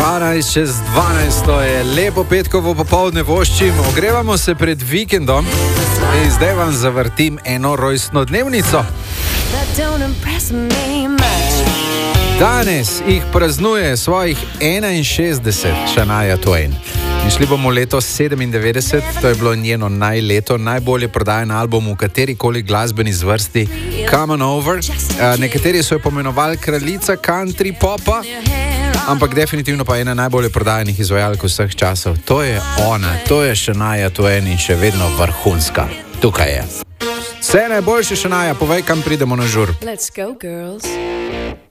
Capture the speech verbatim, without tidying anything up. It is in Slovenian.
dvanajst čez dvanajst je lepo petkovo popoldne voščim, ogrevamo se pred vikendom in zdaj vam zavrtim eno rojstno dnevnico. Danes jih praznuje svojih enainšestdeset Shania Twain. In šli bomo leto sedemindevetdeset, to je bilo njeno najleto, najbolje prodajen album v katerikoli glasbeni zvrsti, Come On Over. Nekateri so jo pomenovali kraljica country popa, ampak definitivno pa ena najbolje prodajenih izvajalk vseh časov. To je ona, to je Shania Twain in še vedno vrhunska. Tukaj je. Vse najboljše, Shania, povej, kam pridemo na žur. Let's go, girls.